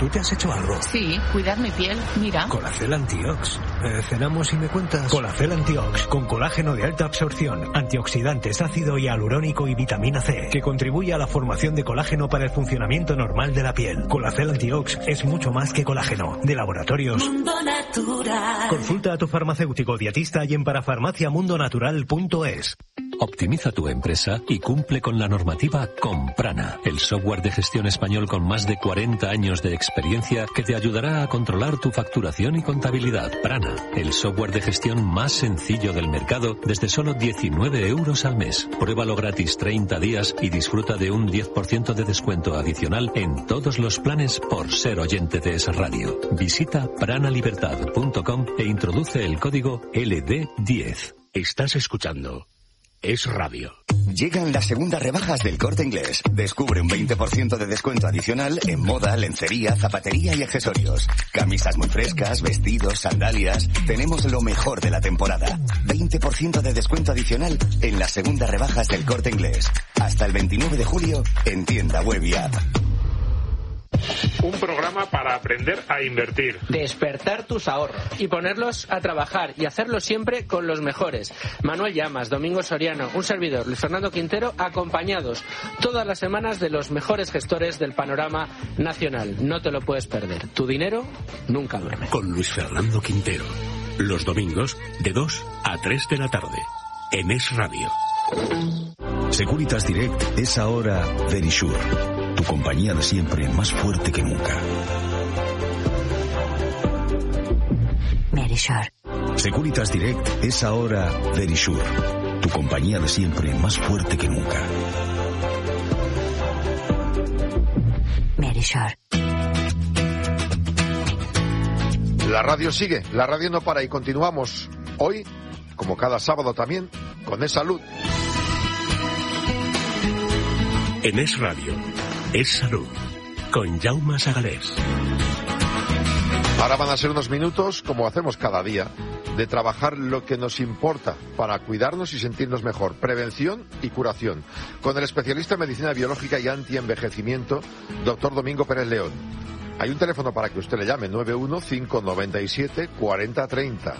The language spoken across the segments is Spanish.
¿Tú te has hecho algo? Sí, cuidar mi piel, mira. Colacel Antiox. ¿Cenamos y me cuentas? Colacel Antiox, con colágeno de alta absorción, antioxidantes, ácido hialurónico y vitamina C, que contribuye a la formación de colágeno para el funcionamiento normal de la piel. Colacel Antiox es mucho más que colágeno. De Laboratorios Mundo Natural. Consulta a tu farmacéutico dietista y en parafarmaciamundonatural.es. Optimiza tu empresa y cumple con la normativa con Prana, el software de gestión español con más de 40 años de experiencia que te ayudará a controlar tu facturación y contabilidad. Prana, el software de gestión más sencillo del mercado desde solo 19 euros al mes. Pruébalo gratis 30 días y disfruta de un 10% de descuento adicional en todos los planes por ser oyente de Es Radio. Visita pranalibertad.com e introduce el código LD10. Estás escuchando Es Radio. Llegan las segundas rebajas del Corte Inglés. Descubre un 20% de descuento adicional en moda, lencería, zapatería y accesorios. Camisas muy frescas, vestidos, sandalias. Tenemos lo mejor de la temporada. 20% de descuento adicional en las segundas rebajas del Corte Inglés. Hasta el 29 de julio en tienda web y app. Un programa para aprender a invertir. Despertar tus ahorros y ponerlos a trabajar y hacerlo siempre con los mejores. Manuel Llamas, Domingo Soriano, un servidor, Luis Fernando Quintero, acompañados todas las semanas de los mejores gestores del panorama nacional. No te lo puedes perder. Tu dinero nunca duerme. Con Luis Fernando Quintero. Los domingos de 2 a 3 de la tarde. En Es Radio. Securitas Direct es ahora Verisure. Tu compañía de siempre más fuerte que nunca. Verisure. Securitas Direct es ahora Verisure. Tu compañía de siempre más fuerte que nunca. Verisure. La radio sigue, la radio no para y continuamos. Hoy, como cada sábado también, con Es Salud. En Es Radio. Es Salud, con Jaume Sagalés. Ahora van a ser unos minutos, como hacemos cada día, de trabajar lo que nos importa para cuidarnos y sentirnos mejor. Prevención y curación. Con el especialista en medicina biológica y antienvejecimiento, doctor Domingo Pérez León. Hay un teléfono para que usted le llame, 91-597-4030.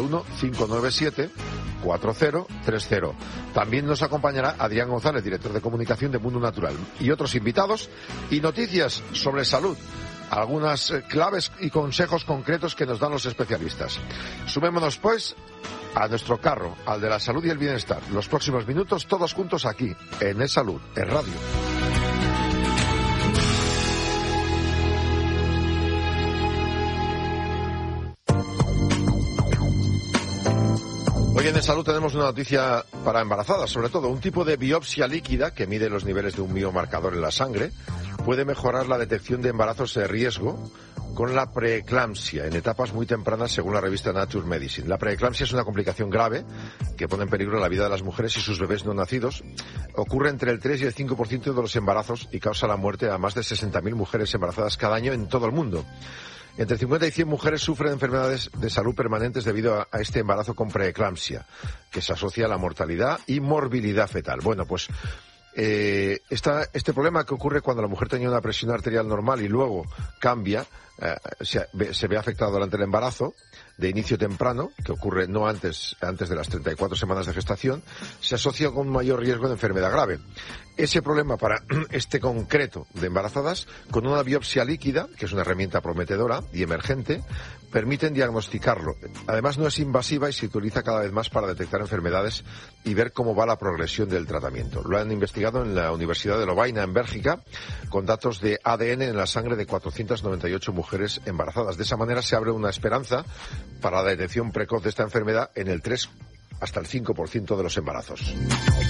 91-597-4030. También nos acompañará Adrián González, director de comunicación de Mundo Natural. Y otros invitados y noticias sobre salud. Algunas claves y consejos concretos que nos dan los especialistas. Sumémonos, pues, a nuestro carro, al de la salud y el bienestar. Los próximos minutos, todos juntos aquí, en Es Salud, en Radio. Hoy en Es Salud tenemos una noticia para embarazadas, sobre todo un tipo de biopsia líquida que mide los niveles de un biomarcador en la sangre puede mejorar la detección de embarazos de riesgo con la preeclampsia en etapas muy tempranas, según la revista Nature Medicine. La preeclampsia es una complicación grave que pone en peligro la vida de las mujeres y sus bebés no nacidos. Ocurre entre el 3 y el 5% de los embarazos y causa la muerte a más de 60.000 mujeres embarazadas cada año en todo el mundo. Entre 50 y 100 mujeres sufren enfermedades de salud permanentes debido a este embarazo con preeclampsia, que se asocia a la mortalidad y morbilidad fetal. Bueno, pues este problema que ocurre cuando la mujer tenía una presión arterial normal y luego cambia, se ve afectado durante el embarazo de inicio temprano, que ocurre no antes de las 34 semanas de gestación, se asocia con un mayor riesgo de enfermedad grave. Ese problema para este concreto de embarazadas, con una biopsia líquida, que es una herramienta prometedora y emergente, permiten diagnosticarlo. Además no es invasiva y se utiliza cada vez más para detectar enfermedades y ver cómo va la progresión del tratamiento. Lo han investigado en la Universidad de Lovaina, en Bélgica, con datos de ADN en la sangre de 498 mujeres embarazadas. De esa manera se abre una esperanza para la detección precoz de esta enfermedad en el 3 hasta el 5% de los embarazos.